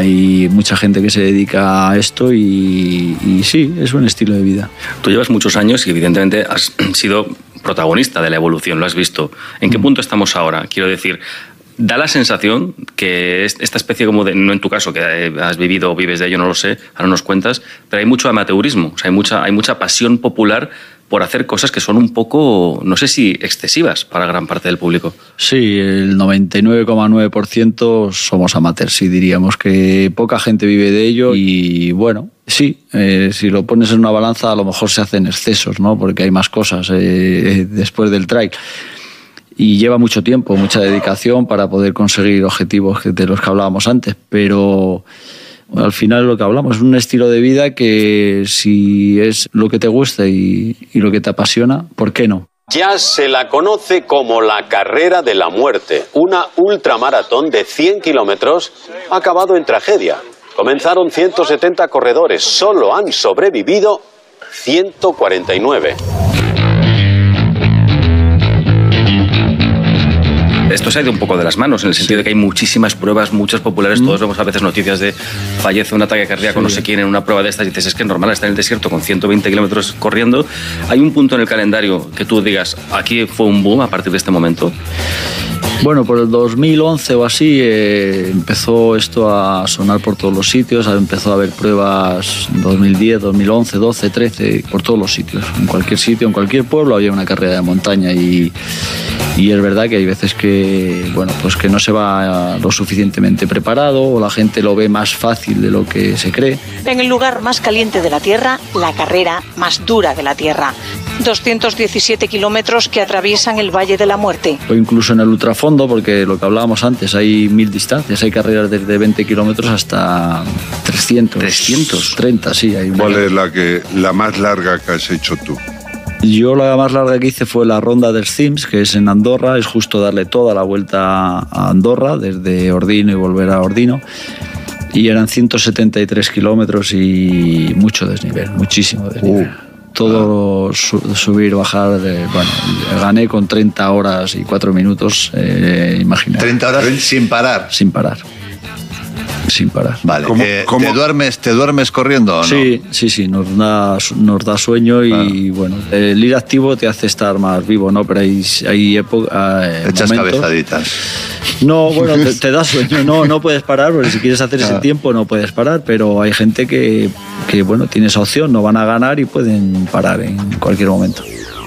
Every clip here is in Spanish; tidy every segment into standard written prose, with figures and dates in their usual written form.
Hay mucha gente que se dedica a esto y sí, es un estilo de vida. Tú llevas muchos años y evidentemente has sido protagonista de la evolución, lo has visto. ¿En qué punto estamos ahora? Quiero decir, da la sensación que esta especie como de, no en tu caso, que has vivido o vives de ello, no lo sé, ahora nos cuentas, pero hay mucho amateurismo, o sea, hay mucha pasión popular por hacer cosas que son un poco, no sé si excesivas para gran parte del público. Sí, el 99,9% somos amateurs, sí, diríamos que poca gente vive de ello y bueno, sí, si lo pones en una balanza a lo mejor se hacen excesos, ¿no? Porque hay más cosas después del trail. Y lleva mucho tiempo, mucha dedicación para poder conseguir objetivos de los que hablábamos antes, pero al final es lo que hablamos, es un estilo de vida que si es lo que te gusta y lo que te apasiona, ¿por qué no? Ya se la conoce como la Carrera de la Muerte. Una ultramaratón de 100 kilómetros ha acabado en tragedia. Comenzaron 170 corredores, solo han sobrevivido 149. Esto se ha ido un poco de las manos, en el sentido de que hay muchísimas pruebas, muchas populares, todos vemos a veces noticias de fallece un ataque cardíaco, no sé quién, en una prueba de estas, y dices, es que es normal, está en el desierto con 120 kilómetros corriendo. ¿Hay un punto en el calendario que tú digas, aquí fue un boom a partir de este momento? Bueno, por el 2011 o así empezó esto a sonar por todos los sitios, empezó a haber pruebas en 2010, 2011, 12, 13, por todos los sitios. En cualquier sitio, en cualquier pueblo había una carrera de montaña y es verdad que hay veces que, bueno, pues que no se va lo suficientemente preparado o la gente lo ve más fácil de lo que se cree. En el lugar más caliente de la Tierra, la carrera más dura de la Tierra. 217 kilómetros que atraviesan el Valle de la Muerte. O incluso en el ultrafondo, porque lo que hablábamos antes, hay 1000 distancias, hay carreras desde 20 kilómetros hasta 300. 330, sí. ¿Cuál es la más larga que has hecho tú? Yo la más larga que hice fue la Ronda dels Cims, que es en Andorra, es justo darle toda la vuelta a Andorra, desde Ordino y volver a Ordino. Y eran 173 kilómetros y mucho desnivel, muchísimo desnivel. Todo subir, bajar, bueno, gané con 30 horas y 4 minutos, imagínate. 30 horas sin parar. Sin parar. Sin parar. Vale. ¿Te duermes corriendo o no? Sí, nos da sueño y bueno, el ir activo te hace estar más vivo, ¿no? Pero hay echas momentos, cabezaditas. No, bueno, te da sueño, no puedes parar, porque si quieres hacer ese tiempo no puedes parar, pero hay gente que bueno, tiene esa opción, no van a ganar y pueden parar en cualquier momento.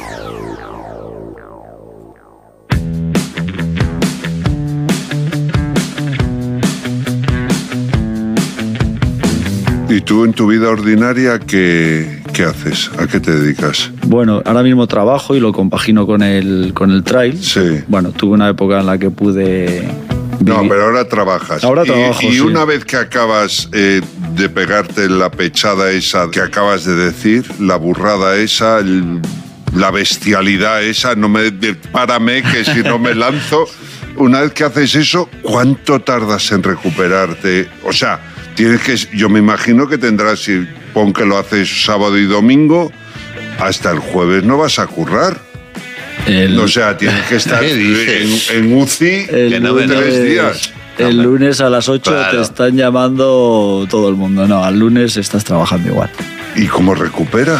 ¿Y tú en tu vida ordinaria qué haces? ¿A qué te dedicas? Bueno, ahora mismo trabajo y lo compagino con el trail. Sí. Bueno, tuve una época en la que pude... No, pero ahora trabajas. Ahora trabajo, y sí. Una vez que acabas de pegarte la pechada esa que acabas de decir, la burrada esa, la bestialidad esa, párame que si no me lanzo. Una vez que haces eso, ¿cuánto tardas en recuperarte? O sea, yo me imagino que tendrás, si pon que lo haces sábado y domingo, hasta el jueves no vas a currar. O sea, tienes que estar en UCI en 3 días. El lunes a las 8 te están llamando todo el mundo. No, al lunes estás trabajando igual. ¿Y cómo recuperas?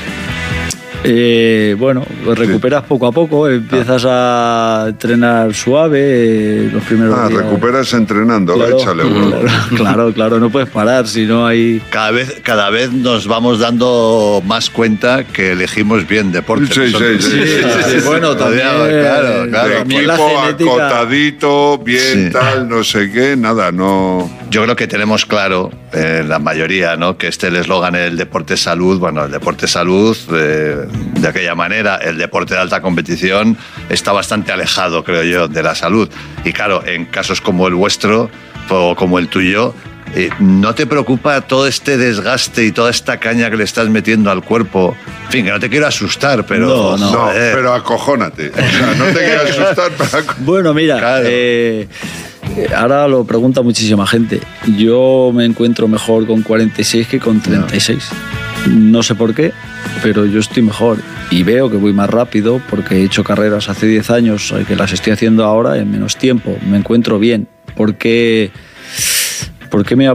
Bueno, lo recuperas poco a poco, empiezas a entrenar suave los primeros días. Recuperas entrenando, claro, échale. Claro, no puedes parar, si no hay... Cada vez nos vamos dando más cuenta que elegimos bien deporte. Sí. Bueno, también, claro. De equipo acotadito, bien tal, no sé qué, nada, no... Yo creo que tenemos claro, la mayoría, ¿no? Que el eslogan el deporte es salud. Bueno, el deporte es salud, de aquella manera, el deporte de alta competición está bastante alejado, creo yo, de la salud. Y claro, en casos como el vuestro o como el tuyo, ¿no te preocupa todo este desgaste y toda esta caña que le estás metiendo al cuerpo? En fin, que no te quiero asustar, pero... No, pero acojónate. O sea, no te quiero asustar, pero... Bueno, mira, claro. Ahora lo pregunta muchísima gente. Yo me encuentro mejor con 46 que con 36. No sé por qué, pero yo estoy mejor. Y veo que voy más rápido porque he hecho carreras hace 10 años que las estoy haciendo ahora en menos tiempo. Me encuentro bien. ¿Por qué me